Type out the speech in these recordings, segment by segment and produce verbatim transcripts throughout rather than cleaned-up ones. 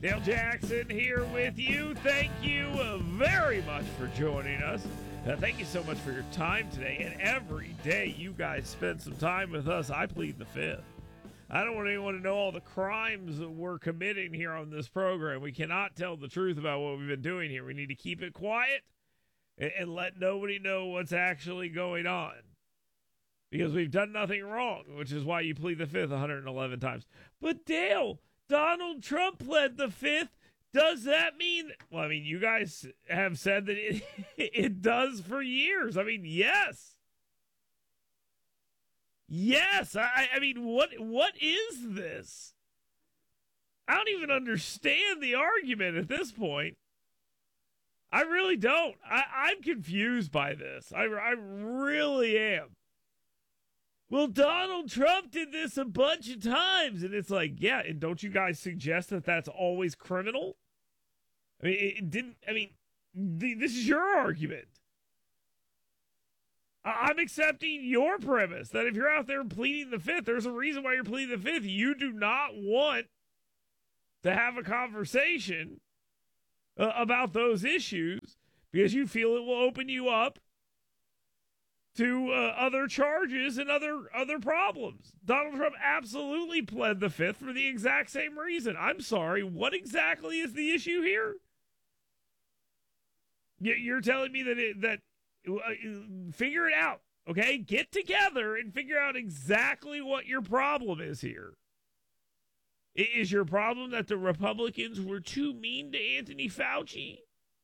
Dale Jackson here with you. Thank you uh, very much for joining us. Uh, thank you so much for your time today. And every day you guys spend some time with us, I plead the fifth. I don't want anyone to know all the crimes that we're committing here on this program. We cannot tell the truth about what we've been doing here. We need to keep it quiet and, and let nobody know what's actually going on. Because we've done nothing wrong, which is why you plead the fifth one hundred eleven times. But Dale, Donald Trump pled the fifth. Does that mean, well, I mean, you guys have said that it, it does for years. I mean, yes. Yes. I, I mean, what what is this? I don't even understand the argument at this point. I really don't. I, I'm confused by this. I, I really am. Well, Donald Trump did this a bunch of times. And it's like, yeah, and don't you guys suggest that that's always criminal? I mean, it didn't, I mean, th- this is your argument. I- I'm accepting your premise that if you're out there pleading the fifth, there's a reason why you're pleading the fifth. You do not want to have a conversation uh, about those issues because you feel it will open you up to uh, other charges and other other problems. Donald Trump absolutely pled the fifth for the exact same reason. I'm sorry, what exactly is the issue here? You're telling me that it, that uh, figure it out, okay? Get together and figure out exactly what your problem is here. Is your problem that the Republicans were too mean to Anthony Fauci?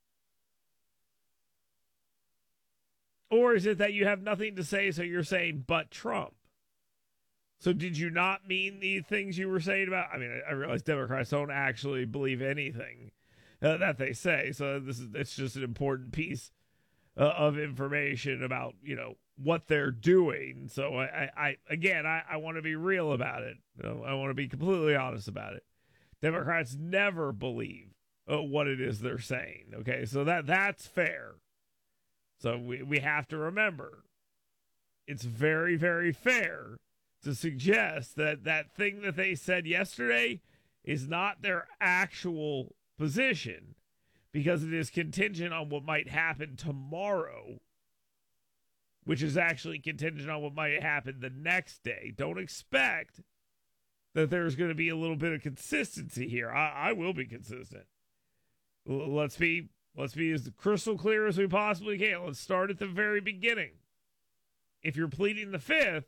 Or is it that you have nothing to say, so you're saying, but Trump? So did you not mean the things you were saying about, I mean, I, I realize Democrats don't actually believe anything uh, that they say. So this is, it's just an important piece uh, of information about, you know, what they're doing. So I, I again, I, I want to be real about it. You know, I want to be completely honest about it. Democrats never believe uh, what it is they're saying. Okay. So that that's fair. So we, we have to remember, it's very, very fair to suggest that that thing that they said yesterday is not their actual position because it is contingent on what might happen tomorrow, which is actually contingent on what might happen the next day. Don't expect that there's going to be a little bit of consistency here. I, I will be consistent. L- let's be... Let's be as crystal clear as we possibly can. Let's start at the very beginning. If you're pleading the fifth,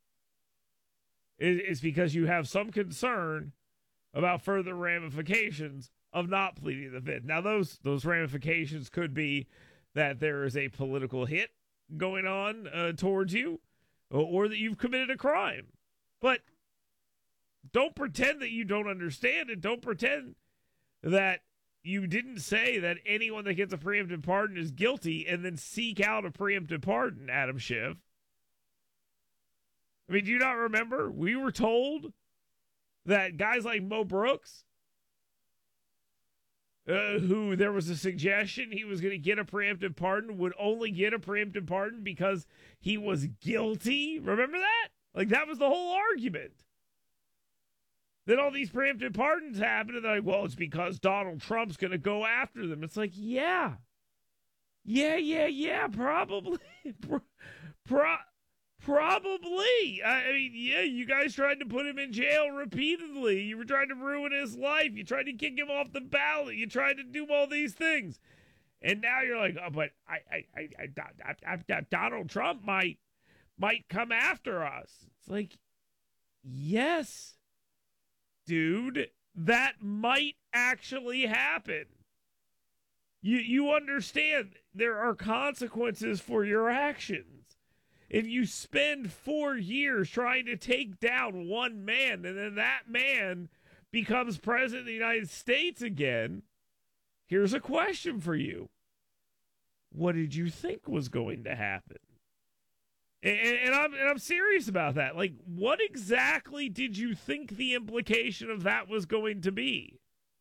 it's because you have some concern about further ramifications of not pleading the fifth. Now, those those ramifications could be that there is a political hit going on uh, towards you, or, or that you've committed a crime. But don't pretend that you don't understand it. Don't pretend that you didn't say that anyone that gets a preemptive pardon is guilty and then seek out a preemptive pardon, Adam Schiff. I mean, do you not remember? We were told that guys like Mo Brooks, uh, who there was a suggestion he was going to get a preemptive pardon, would only get a preemptive pardon because he was guilty. Remember that? Like, that was the whole argument. Then all these preemptive pardons happen, and they're like, well, it's because Donald Trump's going to go after them. It's like, yeah. Yeah, yeah, yeah, probably. Pro- probably. I mean, yeah, you guys tried to put him in jail repeatedly. You were trying to ruin his life. You tried to kick him off the ballot. You tried to do all these things. And now you're like, oh, but I, I, I, I, I, I Donald Trump might, might come after us. It's like, yes. Dude, that might actually happen. You you understand there are consequences for your actions. If you spend four years trying to take down one man and then that man becomes president of the United States again, here's a question for you. What did you think was going to happen? And, and I'm and I'm serious about that. Like, what exactly did you think the implication of that was going to be?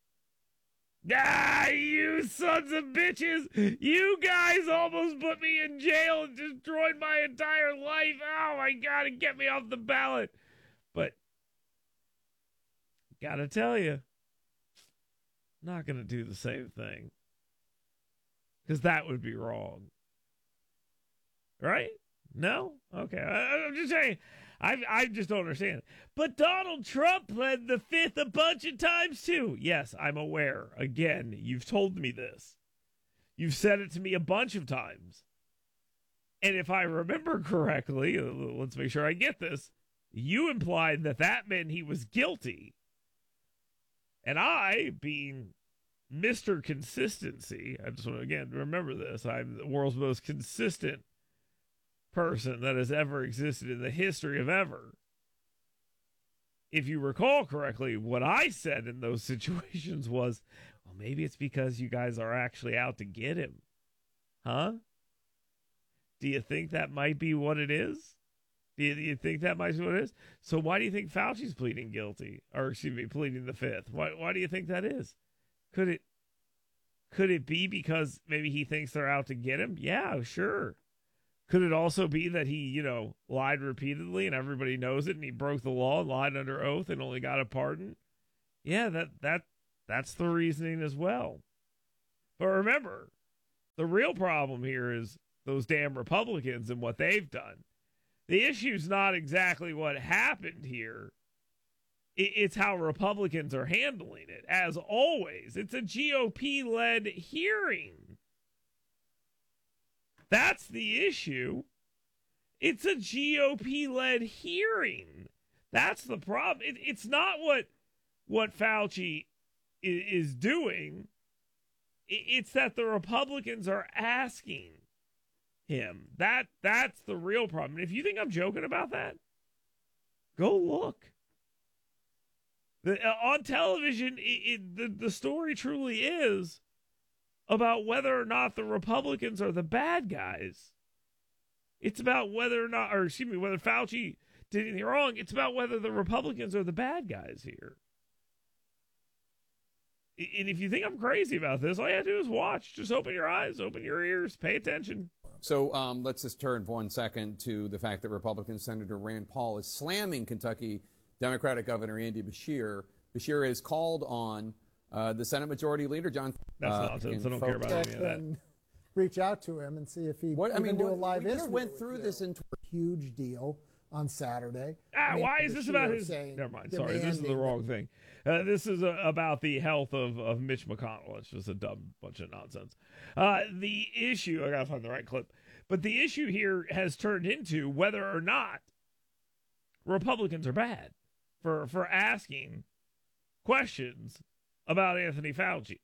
Ah, you sons of bitches! You guys almost put me in jail and destroyed my entire life. Oh my God, and get me off the ballot. But gotta tell you, not going to do the same thing. Because that would be wrong. Right? No? Okay. I, I'm just saying, I, I just don't understand. But Donald Trump pled the fifth a bunch of times too. Yes, I'm aware. Again, you've told me this. You've said it to me a bunch of times. And if I remember correctly, let's make sure I get this, you implied that that meant he was guilty. And I, being Mister Consistency, I just want to, again, remember this. I'm the world's most consistent person that has ever existed in the history of ever. If you recall correctly, what I said in those situations was, well, maybe it's because you guys are actually out to get him. Huh? Do you think that might be what it is? Do you, do you think that might be what it is? So why do you think Fauci's pleading guilty? Or, excuse me, pleading the fifth? Why, why do you think that is? Could it, could it be because maybe he thinks they're out to get him? Yeah, sure. Could it also be that he, you know, lied repeatedly and everybody knows it and he broke the law and lied under oath and only got a pardon? Yeah, that that that's the reasoning as well. But remember, the real problem here is those damn Republicans and what they've done. The issue's not exactly what happened here. It's how Republicans are handling it. As always, it's a G O P-led hearing. That's the issue. It's a G O P-led hearing. That's the problem. It, it's not what what Fauci is, is doing. It's that the Republicans are asking him. That that's the real problem. And if you think I'm joking about that, go look. The, uh, on television, it, it, the, the story truly is about whether or not the Republicans are the bad guys. It's about whether or not, or excuse me, whether Fauci did anything wrong. It's about whether the Republicans are the bad guys here. And if you think I'm crazy about this, all you have to do is watch. Just open your eyes, open your ears, pay attention. So um, let's just turn for one second to the fact that Republican Senator Rand Paul is slamming Kentucky Democratic Governor Andy Beshear. Beshear has called on uh, the Senate Majority Leader, John. That's uh, nonsense. I don't care about any of that. Reach out to him and see if he what, I mean, do what, a live we interview. just went through this in huge deal on Saturday. Ah, I mean, why is this about his? saying, Never mind. Sorry, this is the wrong thing. Uh, this is uh, about the health of, of Mitch McConnell. It's just a dumb bunch of nonsense. Uh, the issue, I gotta find the right clip, but the issue here has turned into whether or not Republicans are bad for for asking questions about Anthony Fauci.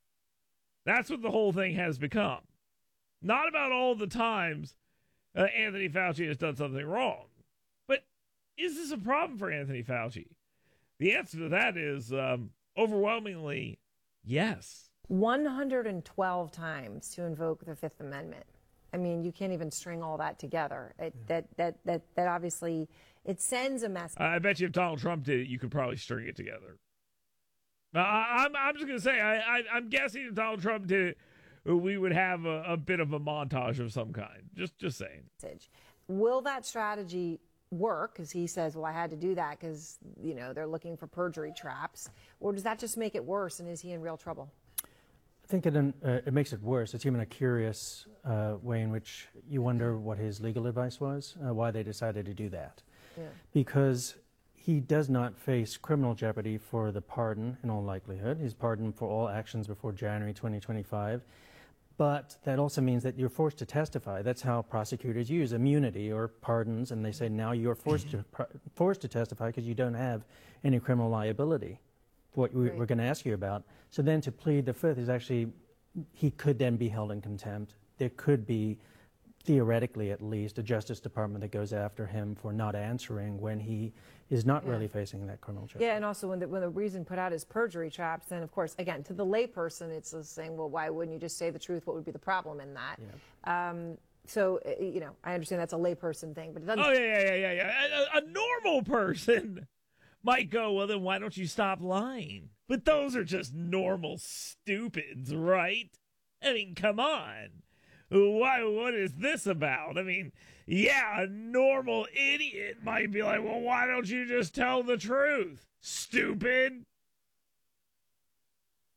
That's what the whole thing has become. Not about all the times uh, Anthony Fauci has done something wrong, but is this a problem for Anthony Fauci? The answer to that is um, overwhelmingly yes. one hundred twelve times to invoke the Fifth Amendment. I mean, you can't even string all that together. It, yeah. That that that that obviously it sends a message. I bet you if Donald Trump did it, you could probably string it together. Now, I, I'm I'm just gonna say I, I I'm guessing if Donald Trump did it, we would have a, a bit of a montage of some kind. Just just saying. Will that strategy work? Because he says, well, I had to do that because, you know, they're looking for perjury traps. Or does that just make it worse? And is he in real trouble? I think it, uh, it makes it worse. It's even a curious uh, way in which you wonder what his legal advice was, uh, why they decided to do that. Yeah. Because he does not face criminal jeopardy for the pardon in all likelihood. He's pardoned for all actions before January twenty twenty-five. But that also means that you're forced to testify. That's how prosecutors use immunity or pardons, and they say now you're forced to forced to testify because you don't have any criminal liability for what we, we're going to ask you about. So then to plead the fifth is actually, he could then be held in contempt. There could be, theoretically at least, a Justice Department that goes after him for not answering when he is not yeah. really facing that criminal charge. Yeah, and also when the, when the reason put out is perjury traps, then of course, again, to the layperson, it's just saying, well, why wouldn't you just say the truth? What would be the problem in that? Yeah. Um, so, you know, I understand that's a layperson thing, but it doesn't... Oh, yeah, yeah, yeah, yeah. A, a normal person might go, well, then why don't you stop lying? But those are just normal stupids, right? I mean, come on. Why? What is this about? I mean, yeah, a normal idiot might be like, well, why don't you just tell the truth, stupid?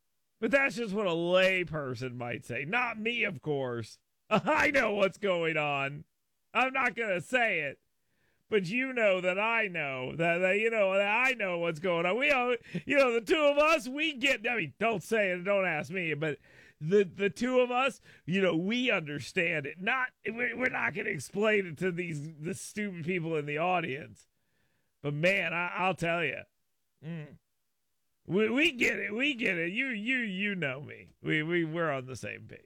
But that's just what a lay person might say. Not me, of course. I know what's going on. I'm not going to say it. But you know that I know that, that you know that I know what's going on. We, all, you know, the two of us, we get. I mean, don't say it. Don't ask me. But the the two of us, you know, we understand it. Not we're not going to explain it to these the stupid people in the audience. But man, I, I'll tell you, mm, we we get it. We get it. You you you know me. We we we're on the same page.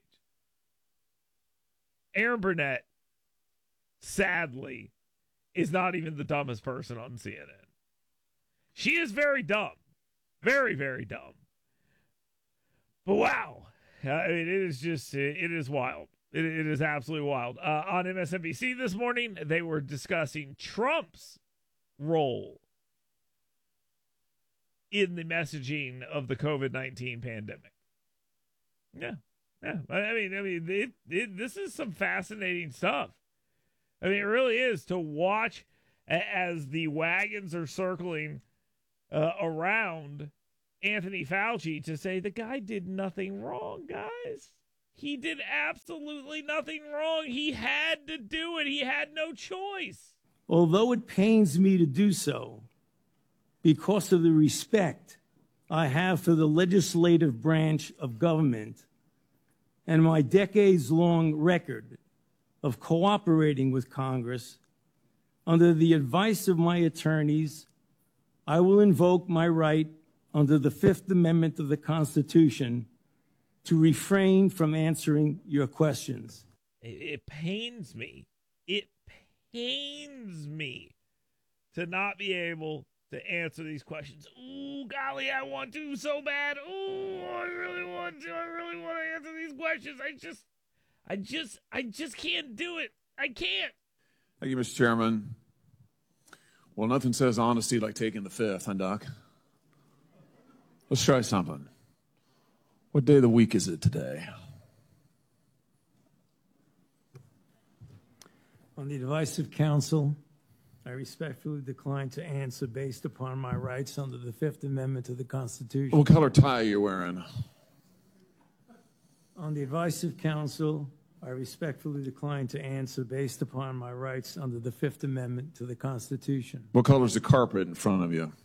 Erin Burnett, sadly, is not even the dumbest person on C N N. She is very dumb. Very, very dumb. But wow. I mean, it is just, it is wild. It, it is absolutely wild. Uh, on M S N B C this morning, they were discussing Trump's role in the messaging of the COVID nineteen pandemic. Yeah. Yeah. I mean, I mean, it, it, this is some fascinating stuff. I mean, it really is to watch as the wagons are circling uh, around Anthony Fauci to say the guy did nothing wrong, guys. He did absolutely nothing wrong. He had to do it. He had no choice. Although it pains me to do so, because of the respect I have for the legislative branch of government and my decades-long record of cooperating with Congress, under the advice of my attorneys, I will invoke my right under the Fifth Amendment of the Constitution to refrain from answering your questions. It, it pains me. It pains me to not be able to answer these questions. Ooh, golly, I want to so bad. Ooh, I really want to. I really want to answer these questions. I just, I just, I just can't do it. I can't. Thank you, Mister Chairman. Well, nothing says honesty like taking the fifth, huh, Doc? Let's try something. What day of the week is it today? On the advice of counsel, I respectfully decline to answer based upon my rights under the Fifth Amendment to the Constitution. What color tie are you wearing? On the advice of counsel, I respectfully decline to answer based upon my rights under the Fifth Amendment to the Constitution. What color is the carpet in front of you?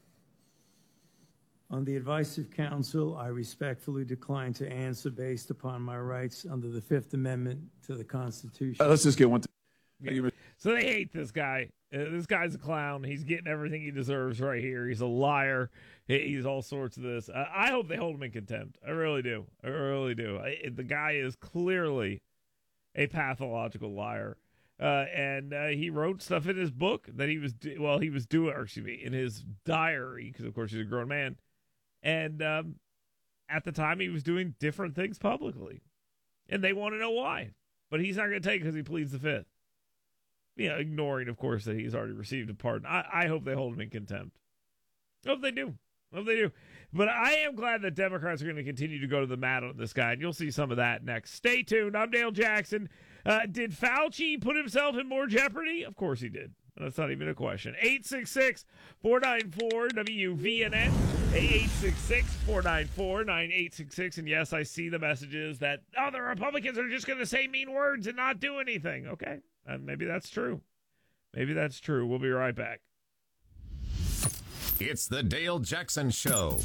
On the advice of counsel, I respectfully decline to answer based upon my rights under the Fifth Amendment to the Constitution. Uh, let's just get one. Th- Yeah. So they hate this guy. Uh, this guy's a clown. He's getting everything he deserves right here. He's a liar. He, he's all sorts of this. Uh, I hope they hold him in contempt. I really do. I really do. I, the guy is clearly a pathological liar. Uh, and uh, he wrote stuff in his book that he was, do- well, he was doing, or excuse me, in his diary, because of course he's a grown man. And um, at the time he was doing different things publicly. And they want to know why. But he's not going to take it because he pleads the fifth. You know, ignoring, of course, that he's already received a pardon. I, I hope they hold him in contempt. I hope they do. I hope they do. But I am glad that Democrats are going to continue to go to the mat on this guy, and you'll see some of that next. Stay tuned. I'm Dale Jackson. Uh, did Fauci put himself in more jeopardy? Of course he did. That's not even a question. eight six six, four nine four, W V N N. eight six six, four nine four, nine eight six six. And yes, I see the messages that, oh, the Republicans are just going to say mean words and not do anything. Okay. Uh, maybe that's true. Maybe that's true. We'll be right back. It's the Dale Jackson Show.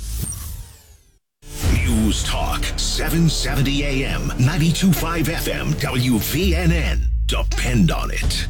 News Talk, seven seventy A M, ninety-two point five F M, W V N N. Depend on it.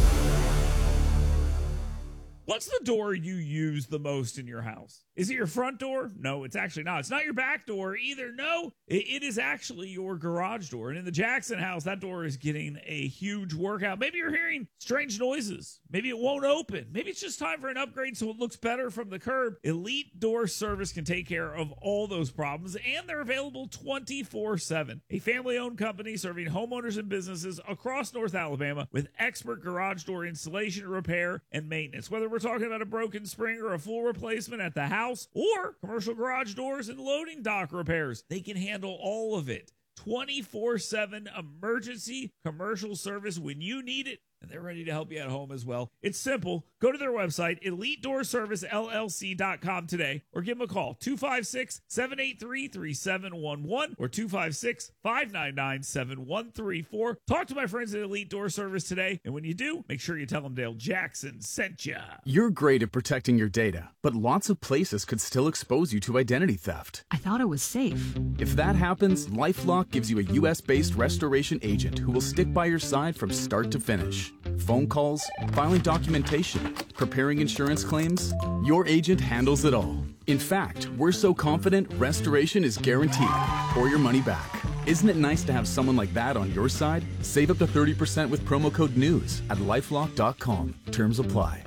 What's the door you use the most in your house? Is it your front door? No, it's actually not. It's not your back door either. No, it, it is actually your garage door. And in the Jackson house, that door is getting a huge workout. Maybe you're hearing strange noises. Maybe it won't open. Maybe it's just time for an upgrade so it looks better from the curb. Elite Door Service can take care of all those problems, and they're available twenty-four seven. A family-owned company serving homeowners and businesses across North Alabama with expert garage door installation, repair, and maintenance. Whether we're talking about a broken spring or a full replacement at the house or commercial garage doors and loading dock repairs, they can handle all of it. twenty-four seven emergency commercial service when you need it, and they're ready to help you at home as well. It's simple. Go to their website, elite door service L L C dot com today, or give them a call, two five six, seven eight three, three seven one one or two five six, five nine nine, seven one three four. Talk to my friends at Elite Door Service today, and when you do, make sure you tell them Dale Jackson sent you. You're great at protecting your data, but lots of places could still expose you to identity theft. I thought it was safe. If that happens, LifeLock gives you a U S-based restoration agent who will stick by your side from start to finish. Phone calls, filing documentation, preparing insurance claims, your agent handles it all. In fact, we're so confident restoration is guaranteed or your money back. Isn't it nice to have someone like that on your side? Save up to thirty percent with promo code NEWS at lifelock dot com. Terms apply.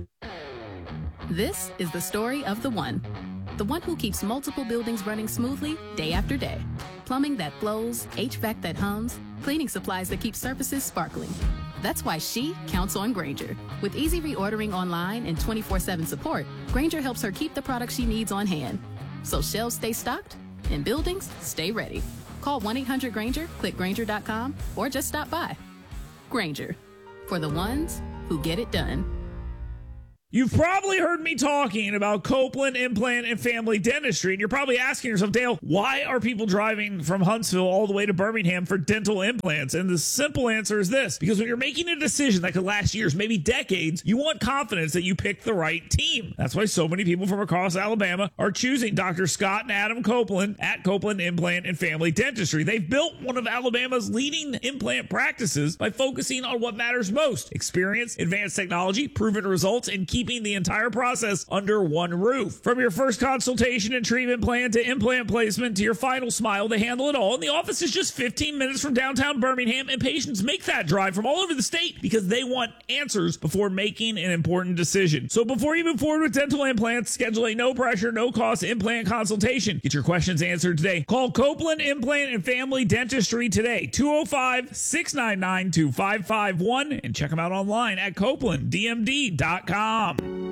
This is the story of the one. The one who keeps multiple buildings running smoothly day after day. Plumbing that flows, H V A C that hums, cleaning supplies that keep surfaces sparkling. That's why she counts on Grainger. With easy reordering online and twenty-four seven support, Grainger helps her keep the products she needs on hand. So shelves stay stocked and buildings stay ready. Call one eight hundred Grainger, click Grainger dot com, or just stop by. Grainger, for the ones who get it done. You've probably heard me talking about Copeland Implant and Family Dentistry, and you're probably asking yourself, Dale, why are people driving from Huntsville all the way to Birmingham for dental implants? And the simple answer is this: because when you're making a decision that could last years, maybe decades, you want confidence that you picked the right team. That's why so many people from across Alabama are choosing Doctor Scott and Adam Copeland at Copeland Implant and Family Dentistry. They've built one of Alabama's leading implant practices by focusing on what matters most: experience, advanced technology, proven results, and keeping the entire process under one roof. From your first consultation and treatment plan to implant placement to your final smile, they handle it all. And the office is just fifteen minutes from downtown Birmingham, and patients make that drive from all over the state because they want answers before making an important decision. So before you move forward with dental implants, schedule a no pressure, no cost implant consultation. Get your questions answered today. Call Copeland Implant and Family Dentistry today, two oh five, six nine nine, two five five one, and check them out online at copeland d m d dot com.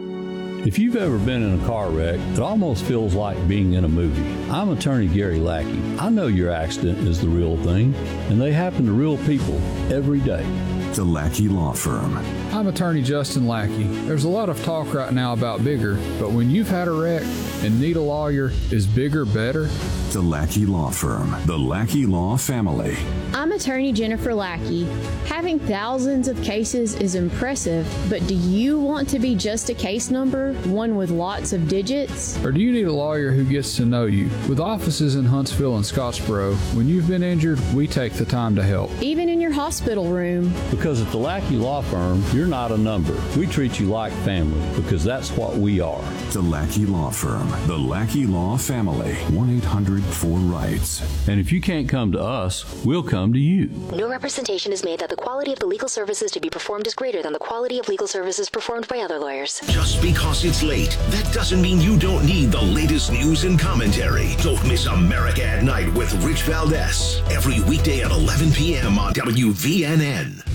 If you've ever been in a car wreck, it almost feels like being in a movie. I'm attorney Gary Lackey. I know your accident is the real thing, and they happen to real people every day. The Lackey Law Firm. I'm attorney Justin Lackey. There's a lot of talk right now about bigger, but when you've had a wreck and need a lawyer, is bigger better? The Lackey Law Firm. The Lackey Law Family. I'm attorney Jennifer Lackey. Having thousands of cases is impressive, but do you want to be just a case number, one with lots of digits? Or do you need a lawyer who gets to know you? With offices in Huntsville and Scottsboro, when you've been injured, we take the time to help. Even in your hospital room. Because at the Lackey Law Firm, you're not a number. We treat you like family because that's what we are. The Lackey Law Firm. The Lackey Law Family. one eight hundred four rights. And if you can't come to us, we'll come to you. No representation is made that the quality of the legal services to be performed is greater than the quality of legal services performed by other lawyers. Just because it's late, that doesn't mean you don't need the latest news and commentary. Don't miss America at Night with Rich Valdez. Every weekday at eleven p.m. on W V N N.